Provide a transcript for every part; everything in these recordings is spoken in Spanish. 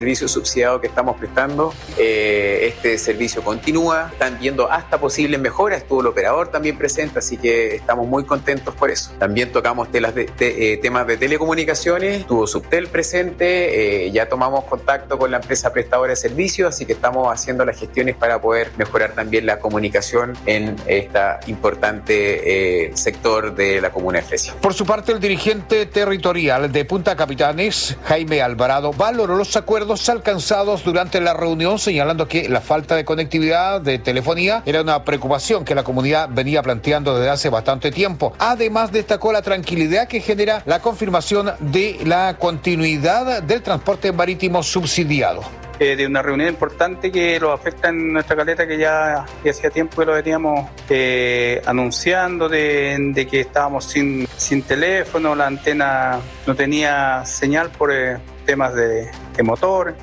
servicio subsidiado que estamos prestando. Este servicio continúa, están viendo hasta posibles mejoras, estuvo el operador también presente, así que estamos muy contentos por eso. También tocamos temas de telecomunicaciones, estuvo Subtel presente, ya tomamos contacto con la empresa prestadora de servicios, así que estamos haciendo las gestiones para poder mejorar también la comunicación en este importante sector de la comuna de Fresia. Por su parte, el dirigente territorial de Punta Capitanes, Jaime Alvarado, valoró los acuerdos alcanzados durante la reunión, señalando que la falta de conectividad de telefonía era una preocupación que la comunidad venía planteando desde hace bastante tiempo. Además, destacó la tranquilidad que genera la confirmación de la continuidad del transporte marítimo subsidiado. De una reunión importante que lo afecta en nuestra caleta, que ya hacía tiempo que lo veníamos anunciando, de que estábamos sin teléfono, la antena no tenía señal por temas de motor.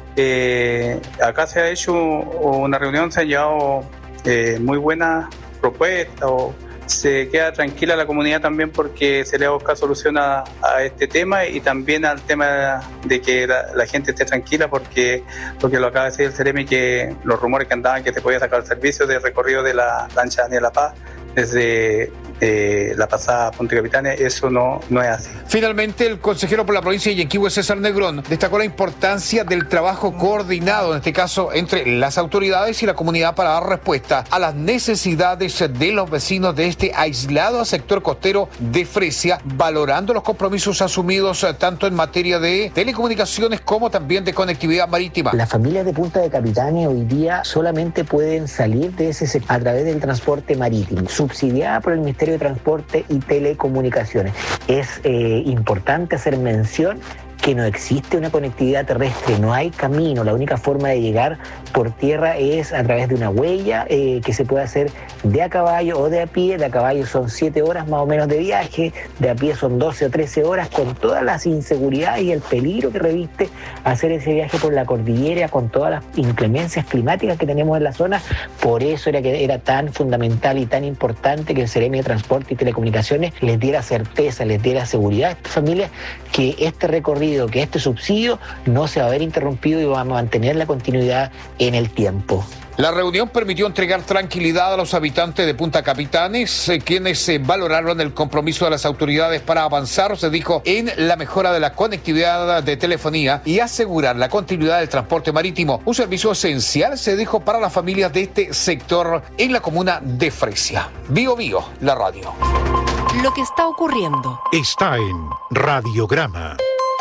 Acá se ha hecho una reunión, se han llevado muy buenas propuestas, se queda tranquila la comunidad también porque se le ha buscado solución a este tema, y también al tema de que la gente esté tranquila, porque lo acaba de decir el Ceremi, que los rumores que andaban que se podía sacar el servicio de recorrido de la lancha Daniela Paz desde la pasada Punta Capitanes, eso no es así. Finalmente, el consejero por la provincia de Yanquihue, César Negrón, destacó la importancia del trabajo coordinado, en este caso entre las autoridades y la comunidad, para dar respuesta a las necesidades de los vecinos de este aislado sector costero de Fresia, valorando los compromisos asumidos tanto en materia de telecomunicaciones como también de conectividad marítima. Las familias de Punta de Capitanes hoy día solamente pueden salir de ese sector a través del transporte marítimo, subsidiada por el Ministerio de Transporte y Telecomunicaciones. Es importante hacer mención que no existe una conectividad terrestre, no hay camino, la única forma de llegar por tierra es a través de una huella que se puede hacer de a caballo o de a pie. De a caballo son 7 horas más o menos de viaje, de a pie son 12 o 13 horas, con todas las inseguridades y el peligro que reviste hacer ese viaje por la cordillera, con todas las inclemencias climáticas que tenemos en la zona. Por eso era tan fundamental y tan importante que el Ceremi de Transporte y Telecomunicaciones les diera certeza, les diera seguridad a estas familias, que este recorrido, que este subsidio no se va a ver interrumpido y va a mantener la continuidad en el tiempo. La reunión permitió entregar tranquilidad a los habitantes de Punta Capitanes, quienes valoraron el compromiso de las autoridades para avanzar, se dijo, en la mejora de la conectividad de telefonía y asegurar la continuidad del transporte marítimo, un servicio esencial, se dijo, para las familias de este sector en la comuna de Fresia. Bio Bio, la radio. Lo que está ocurriendo está en Radiograma.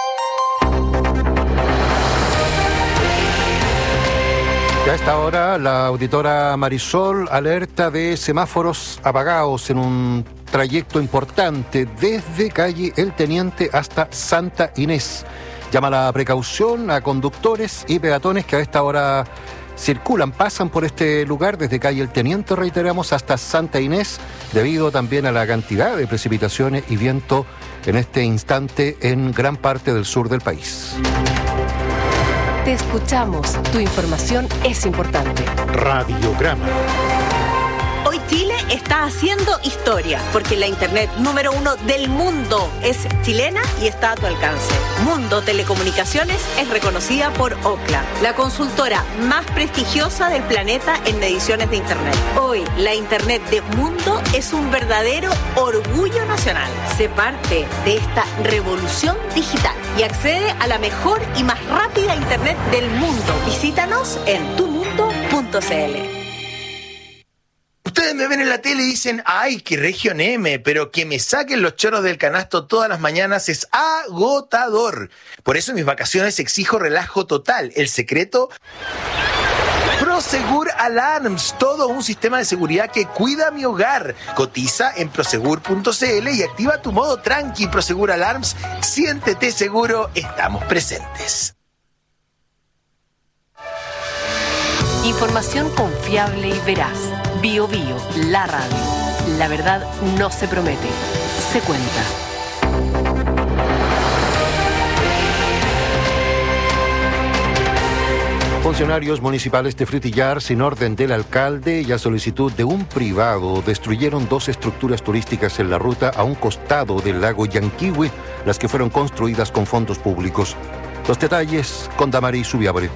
A esta hora, la auditora Marisol alerta de semáforos apagados en un trayecto importante desde calle El Teniente hasta Santa Inés. Llama la precaución a conductores y peatones que a esta hora circulan, pasan por este lugar desde calle El Teniente, reiteramos, hasta Santa Inés, debido también a la cantidad de precipitaciones y viento en este instante en gran parte del sur del país. Te escuchamos. Tu información es importante. Radiograma. Hoy Chile está haciendo historia, porque la internet número 1 del mundo es chilena y está a tu alcance. Mundo Telecomunicaciones es reconocida por Ookla, la consultora más prestigiosa del planeta en mediciones de internet. Hoy, la internet de Mundo es un verdadero orgullo nacional. Sé parte de esta revolución digital y accede a la mejor y más rápida internet del mundo. Visítanos en tumundo.cl. Ustedes me ven en la tele y dicen, ¡ay, qué región M! Pero que me saquen los choros del canasto todas las mañanas es agotador. Por eso en mis vacaciones exijo relajo total. El secreto, Prosegur Alarms, todo un sistema de seguridad que cuida mi hogar. Cotiza en prosegur.cl y activa tu modo tranqui. Prosegur Alarms, siéntete seguro, estamos presentes. Información confiable y veraz. Bio Bio, la radio. La verdad no se promete, se cuenta. Funcionarios municipales de Frutillar, sin orden del alcalde y a solicitud de un privado, destruyeron 2 estructuras turísticas en la ruta a un costado del lago Yanquihue, las que fueron construidas con fondos públicos. Los detalles con Damaris Subiábore.